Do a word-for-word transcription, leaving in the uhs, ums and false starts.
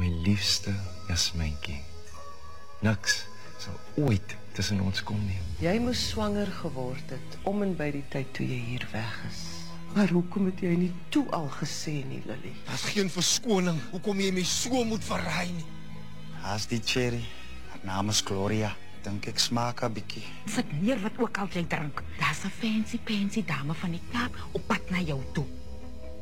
My liefste Jasmyntjie. Niks sal ooit tussen ons kom nie. Jy moes swanger geword het om en by die tyd toe jy hier weg is. Maar hoekom het jy nie toe al gesê nie, Lily? Daar's geen verskoning. Hoekom jy my so moet verraai nie? Haas die cherry. Haar naam is Gloria. Dink ek smaak 'n bietjie. Sit neer wat ook al jy drink. Daar's 'n fancy pansy dame van die Kaap op pad na jou toe.